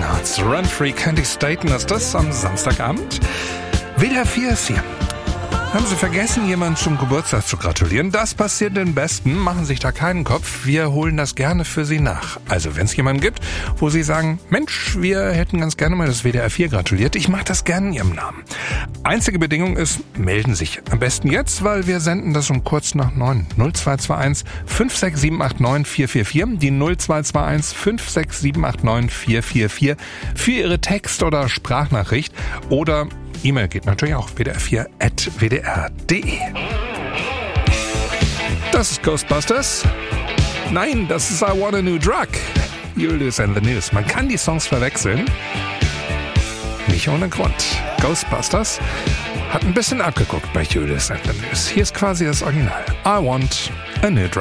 Reinhardt, Run Free Candy Staten ist das am Samstagabend. WDR 4 ist hier. Haben Sie vergessen, jemanden zum Geburtstag zu gratulieren? Das passiert den Besten. Machen sich da keinen Kopf. Wir holen das gerne für Sie nach. Also wenn es jemanden gibt, wo Sie sagen, Mensch, wir hätten ganz gerne mal das WDR 4 gratuliert. Ich mache das gerne in Ihrem Namen. Einzige Bedingung ist, melden sich. Am besten jetzt, weil wir senden das um kurz nach 9. 0221 56789 444. Die 0221 56789 444 für Ihre Text- oder Sprachnachricht. Oder E-Mail geht natürlich auch, wdr4@wdr.de. Das ist Ghostbusters. Nein, das ist I Want a New Drug. Julius and the News. Man kann die Songs verwechseln. Nicht ohne Grund. Ghostbusters hat ein bisschen abgeguckt bei Julius and the News. Hier ist quasi das Original. I Want a New Drug.